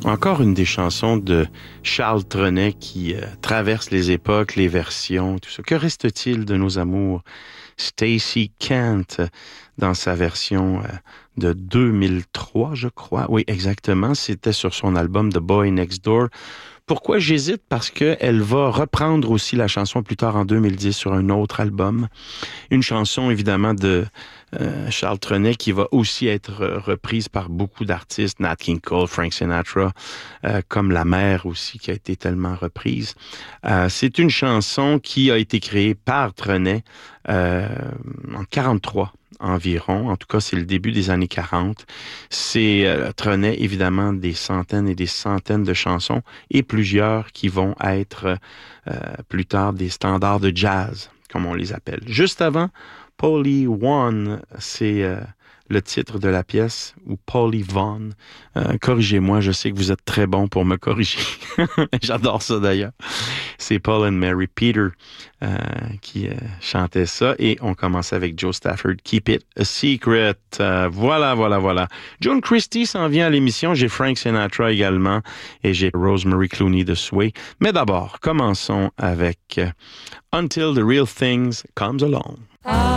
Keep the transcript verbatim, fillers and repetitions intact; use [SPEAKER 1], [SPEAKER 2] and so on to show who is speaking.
[SPEAKER 1] Encore une des chansons de Charles Trenet qui euh, traverse les époques, les versions, tout ça. Que reste-t-il de nos amours? Stacey Kent, dans sa version euh, de deux mille trois, je crois. Oui, exactement. C'était sur son album The Boy Next Door. Pourquoi j'hésite? Parce qu'elle va reprendre aussi la chanson plus tard en deux mille dix sur un autre album. Une chanson, évidemment, de euh, Charles Trenet qui va aussi être reprise par beaucoup d'artistes, Nat King Cole, Frank Sinatra, euh, comme La Mer aussi, qui a été tellement reprise. Euh, c'est une chanson qui a été créée par Trenet euh, en quarante-trois environ. En tout cas, c'est le début des années quarante. C'est euh, Trenet, évidemment, des centaines et des centaines de chansons et plusieurs qui vont être euh, plus tard des standards de jazz, comme on les appelle. Juste avant, Polly One, c'est euh, le titre de la pièce, ou Polly Vaughn. Euh, corrigez-moi, je sais que vous êtes très bon pour me corriger. J'adore ça d'ailleurs. C'est Paul and Mary Peter euh, qui euh, chantait ça. Et on commence avec Joe Stafford, Keep It a Secret. Euh, voilà, voilà, voilà. Joan Christie s'en vient à l'émission. J'ai Frank Sinatra également. Et j'ai Rosemary Clooney de Sway. Mais d'abord, commençons avec euh, Until the Real Things Comes Along. Ah.